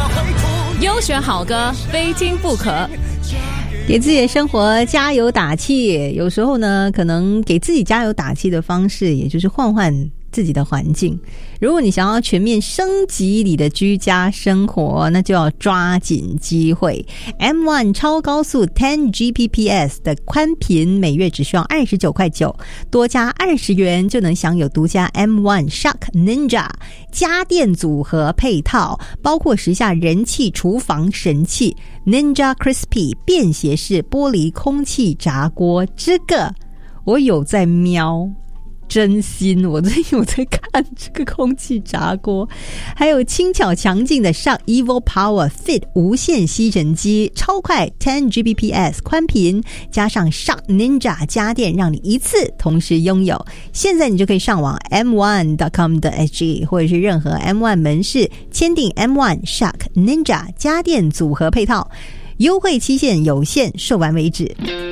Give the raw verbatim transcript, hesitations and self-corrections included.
优选好歌非听不可， 给自己的生活加油打气。有时候呢，可能给自己加油打气的方式也就是换换自己的环境。如果你想要全面升级你的居家生活，那就要抓紧机会。 M 一 超高速 十 G B P S 的宽频每月只需要二十九块九，多加二十元就能享有独家 M 一 Shark Ninja 家电组合配套，包括时下人气厨房神器 Ninja Crispy 便携式玻璃空气炸锅。这个我有在瞄，真心我最近有在看这个空气炸锅。还有轻巧强劲的 Shark Evo Power Fit 无线吸尘机，超快 十 G B P S 宽频，加上 Shark Ninja 家电，让你一次同时拥有。现在你就可以上网 m 一 点 com 的 s g 或者是任何 M 一 门市签订 M 一 Shark Ninja 家电组合配套，优惠期限有限，售完为止。